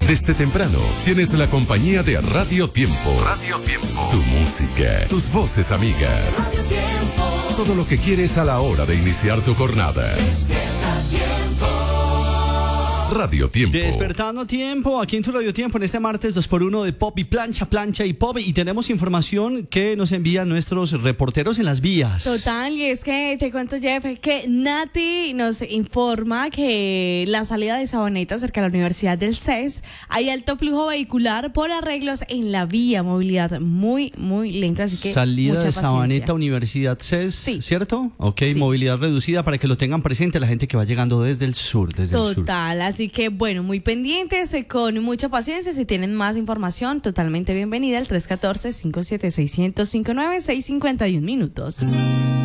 Desde temprano tienes la compañía de Radio Tiempo. Radio Tiempo. Tu música, tus voces amigas. Radio Tiempo. Todo lo que quieres a la hora de iniciar tu jornada. Radio Tiempo. Despertando a tiempo, aquí en tu Radio Tiempo, en este martes 2x1 de Pop y plancha y pop. Y tenemos información que nos envían nuestros reporteros en las vías. Total, y es que te cuento, Jeff, que Nati nos informa que la salida de Sabaneta cerca de la Universidad del CES hay alto flujo vehicular por arreglos en la vía, movilidad muy lenta, así que salida mucha de paciencia. Sabaneta, Universidad CES, Sí. ¿cierto? Ok, Sí. movilidad reducida para que lo tengan presente la gente que va llegando desde el sur, Total, así que bueno, muy pendientes, con mucha paciencia. Si tienen más información, totalmente bienvenida al 314-576-1059, 6:51 minutos.